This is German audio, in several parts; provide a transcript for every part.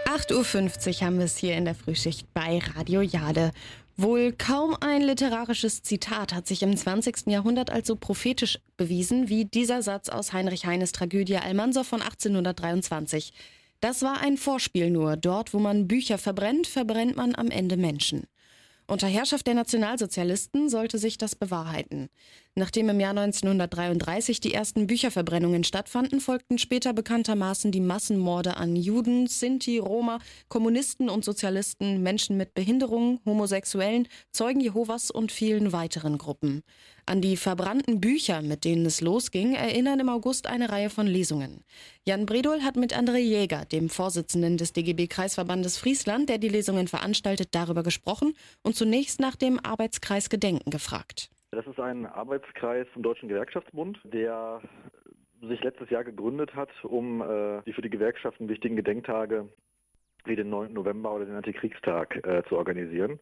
8:50 Uhr haben wir es hier in der Frühschicht bei Radio Jade. Wohl kaum ein literarisches Zitat hat sich im 20. Jahrhundert als so prophetisch bewiesen wie dieser Satz aus Heinrich Heines Tragödie Almansor von 1823. Das war ein Vorspiel nur. Dort, wo man Bücher verbrennt, verbrennt man am Ende Menschen. Unter Herrschaft der Nationalsozialisten sollte sich das bewahrheiten. Nachdem im Jahr 1933 die ersten Bücherverbrennungen stattfanden, folgten später bekanntermaßen die Massenmorde an Juden, Sinti, Roma, Kommunisten und Sozialisten, Menschen mit Behinderungen, Homosexuellen, Zeugen Jehovas und vielen weiteren Gruppen. An die verbrannten Bücher, mit denen es losging, erinnern im August eine Reihe von Lesungen. Jan Bredohl hat mit André Jäger, dem Vorsitzenden des DGB-Kreisverbandes Friesland, der die Lesungen veranstaltet, darüber gesprochen und zunächst nach dem Arbeitskreis Gedenken gefragt. Das ist ein Arbeitskreis vom Deutschen Gewerkschaftsbund, der sich letztes Jahr gegründet hat, um die für die Gewerkschaften wichtigen Gedenktage wie den 9. November oder den Antikriegstag zu organisieren.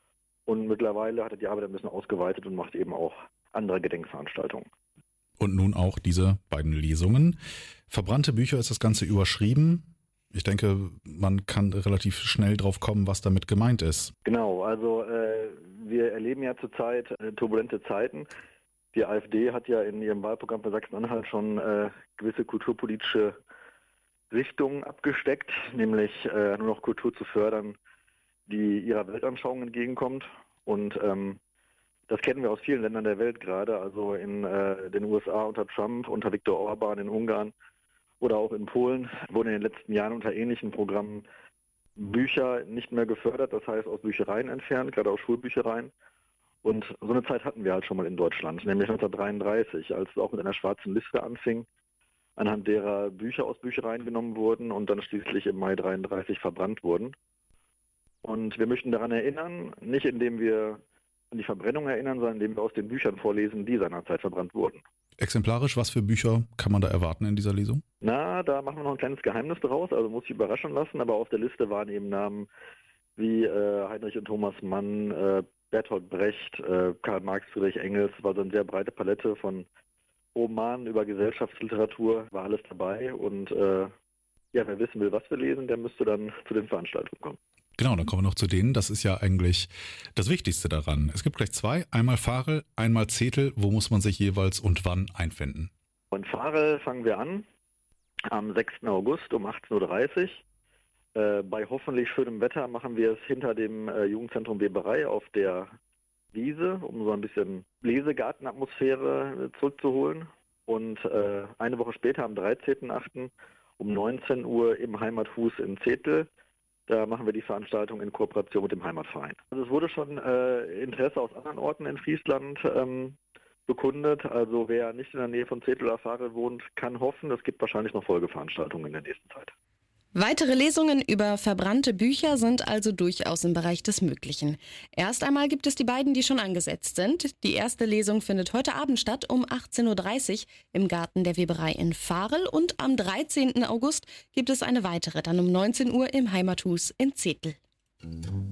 Und mittlerweile hat er die Arbeit ein bisschen ausgeweitet und macht eben auch andere Gedenkveranstaltungen. Und nun auch diese beiden Lesungen. Verbrannte Bücher ist das Ganze überschrieben. Ich denke, man kann relativ schnell drauf kommen, was damit gemeint ist. Genau, also wir erleben ja zurzeit turbulente Zeiten. Die AfD hat ja in ihrem Wahlprogramm für Sachsen-Anhalt schon gewisse kulturpolitische Richtungen abgesteckt, nämlich nur noch Kultur zu fördern, die ihrer Weltanschauung entgegenkommt. Und das kennen wir aus vielen Ländern der Welt gerade, also in den USA unter Trump, unter Viktor Orban in Ungarn oder auch in Polen wurden in den letzten Jahren unter ähnlichen Programmen Bücher nicht mehr gefördert, das heißt aus Büchereien entfernt, gerade aus Schulbüchereien. Und so eine Zeit hatten wir halt schon mal in Deutschland, nämlich 1933, als es auch mit einer schwarzen Liste anfing, anhand derer Bücher aus Büchereien genommen wurden und dann schließlich im Mai 1933 verbrannt wurden. Und wir möchten daran erinnern, nicht indem wir an die Verbrennung erinnern, sondern indem wir aus den Büchern vorlesen, die seinerzeit verbrannt wurden. Exemplarisch, was für Bücher kann man da erwarten in dieser Lesung? Na, da machen wir noch ein kleines Geheimnis draus, also muss ich überraschen lassen, aber auf der Liste waren eben Namen wie Heinrich und Thomas Mann, Bertolt Brecht, Karl Marx, Friedrich Engels, war so eine sehr breite Palette von Romanen über Gesellschaftsliteratur, war alles dabei und wer wissen will, was wir lesen, der müsste dann zu den Veranstaltungen kommen. Genau, dann kommen wir noch zu denen. Das ist ja eigentlich das Wichtigste daran. Es gibt gleich zwei, einmal Farel, einmal Zetel. Wo muss man sich jeweils und wann einfinden? Und Farel fangen wir an am 6. August um 18:30 Uhr. Bei hoffentlich schönem Wetter machen wir es hinter dem Jugendzentrum Weberei auf der Wiese, um so ein bisschen Lesegartenatmosphäre zurückzuholen. Und eine Woche später am 13.8. um 19 Uhr im Heimathus in Zetel. Da machen wir die Veranstaltung in Kooperation mit dem Heimatverein. Also es wurde schon Interesse aus anderen Orten in Friesland bekundet. Also wer nicht in der Nähe von Zetel oder Farel wohnt, kann hoffen, es gibt wahrscheinlich noch Folgeveranstaltungen in der nächsten Zeit. Weitere Lesungen über verbrannte Bücher sind also durchaus im Bereich des Möglichen. Erst einmal gibt es die beiden, die schon angesetzt sind. Die erste Lesung findet heute Abend statt um 18:30 Uhr im Garten der Weberei in Farel und am 13. August gibt es eine weitere, dann um 19 Uhr im Heimathus in Zetel.